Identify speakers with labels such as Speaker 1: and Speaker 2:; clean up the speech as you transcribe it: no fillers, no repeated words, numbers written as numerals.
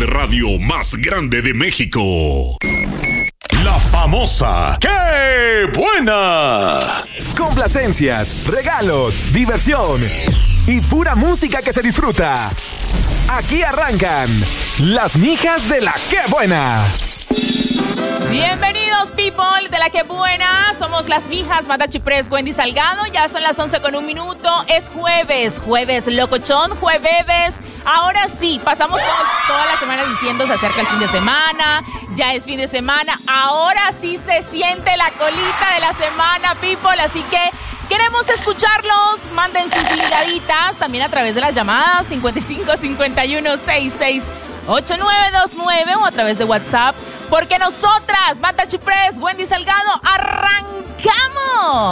Speaker 1: de radio más grande de México. La famosa ¡Qué buena!
Speaker 2: Complacencias, regalos, diversión y pura música que se disfruta. Aquí arrancan las mijas de la ¡Qué buena!
Speaker 3: Bienvenidos, people de la ¡Qué buena! Somos las mijas, Mata Chiprés, Wendy Salgado. Ya son las 11:01. Es jueves locochón, jueves. Ahora sí, pasamos toda la semana diciendo se acerca el fin de semana. Ya es fin de semana. Ahora sí se siente la colita de la semana, people. Así que queremos escucharlos. Manden sus ligaditas también a través de las llamadas 55 51 66 8929 o a través de WhatsApp. Porque nosotras, Mata Chiprés, Wendy Salgado, arrancamos.